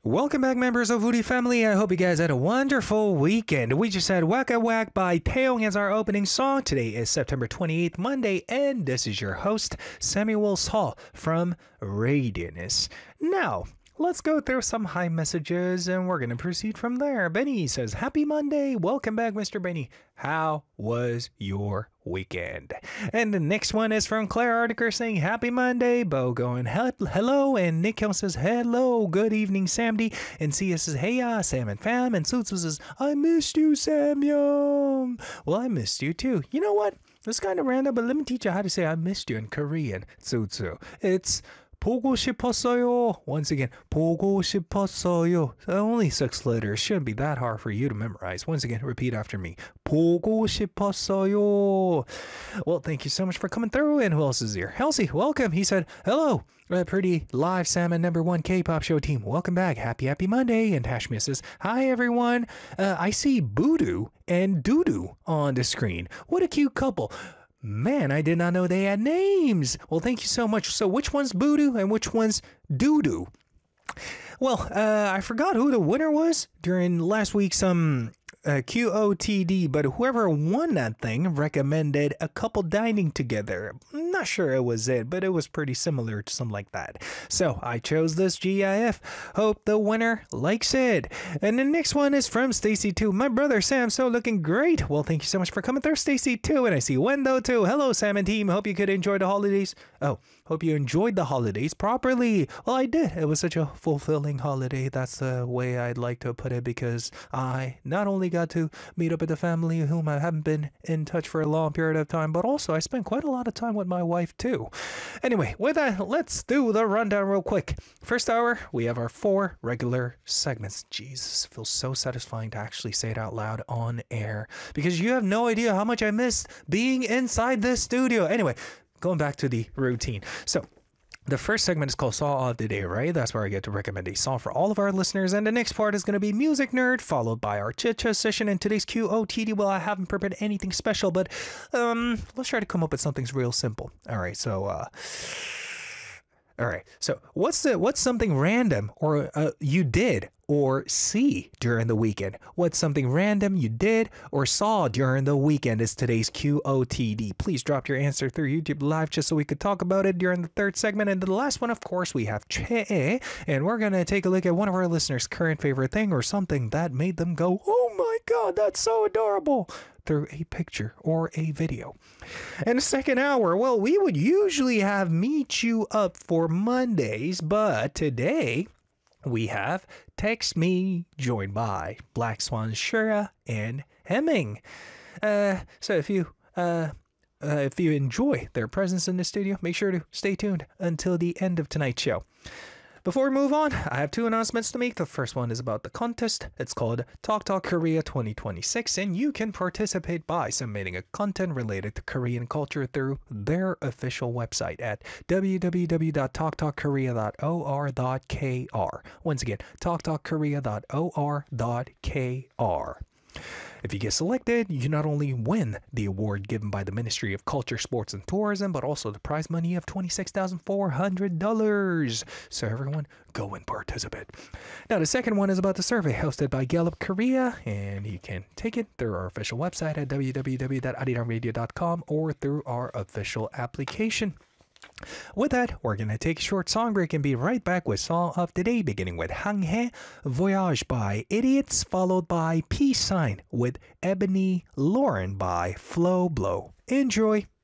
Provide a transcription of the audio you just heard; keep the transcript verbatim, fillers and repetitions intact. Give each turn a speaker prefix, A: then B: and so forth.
A: Welcome back, members of Woody Family. I hope you guys had a wonderful weekend. We just had Waka Wak by Taeyong as our opening song. Today is September twenty-eighth, Monday, and this is your host, Samuel Saul from Radiance. Now, let's go through some high messages, and we're going to proceed from there. Benny says, Happy Monday. Welcome back, Mister Benny. How was your weekend? And the next one is from Claire Artiker saying, Happy Monday. Bo going, hello. And Nick Hill says, hello. Good evening, Samdi. And Sia says, hey, uh, Sam and fam. And Sutsu says, I missed you, Samyong. Well, I missed you too. You know what? It's kind of random, but let me teach you how to say I missed you in Korean. Sutsu. It's 보고 싶었어요. Once again, 보고 싶었어요. Only six letters. Shouldn't be that hard for you to memorize. Once again, repeat after me. 보고 싶었어요. Well, thank you so much for coming through. And who else is here? Halsey, welcome. He said, hello. A pretty live Salmon number one K-pop show team. Welcome back. Happy, happy Monday. And Tashmia says, hi, everyone. Uh, I see Boodoo and Doodoo on the screen. What a cute couple. Man, I did not know they had names. Well, thank you so much. So which one's Boodoo and which one's Doodoo? Well, uh, I forgot who the winner was during last week's um uh, Q O T D, but whoever won that thing recommended a couple dining together. I'm not sure it was it, but it was pretty similar to something like that. So I chose this G I F. Hope the winner likes it. And the next one is from Stacy too. My brother Sam, so looking great. Well, thank you so much for coming through, Stacy too. And I see Wendo too. Hello, Sam and team. Hope you could enjoy the holidays. Oh, hope you enjoyed the holidays properly. Well, I did. It was such a fulfilling holiday. That's the way I'd like to put it, because I not only got to meet up with the family whom I haven't been in touch for a long period of time, but also I spent quite a lot of time with my wife too. Anyway, with that, let's do the rundown real quick. First hour, we have our four regular segments. Jesus, it feels so satisfying to actually say it out loud on air, because you have no idea how much I missed being inside this studio. Anyway, going back to the routine. So the first segment is called Song of the Day, right? That's where I get to recommend a song for all of our listeners. And the next part is going to be Music Nerd, followed by our chit chat session. And today's Q O T D, well, I haven't prepared anything special, but um, let's try to come up with something real simple. All right, so uh, all right, so what's the what's something random or uh, you did or see during the weekend? What's something random you did or saw during the weekend is today's Q O T D. Please drop your answer through YouTube Live just so we could talk about it during the third segment. And the last one, of course, we have Che, and we're going to take a look at one of our listeners' current favorite thing or something that made them go, oh my God, that's so adorable, through a picture or a video. And the second hour, well, we would usually have Meet You Up for Mondays, but today we have Text Me, joined by Black Swan, Shura, and Hemming. Uh, so if you uh, uh, if you enjoy their presence in the studio, make sure to stay tuned until the end of tonight's show. Before we move on, I have two announcements to make. The first one is about the contest. It's called Talk Talk Korea twenty twenty-six, and you can participate by submitting a content related to Korean culture through their official website at w w w dot talk talk korea dot o r dot k r. Once again, talk talk korea dot o r dot k r. If you get selected, you not only win the award given by the Ministry of Culture, Sports, and Tourism, but also the prize money of twenty-six thousand four hundred dollars. So everyone, go and participate. Now, the second one is about the survey hosted by Gallup Korea, and you can take it through our official website at w w w dot arirang radio dot com or through our official application. With that, we're going to take a short song break and be right back with Song of the Day, beginning with Hanghae Voyage by Idiots, followed by Peace Sign with Ebony Lauren by Flo Blow. Enjoy!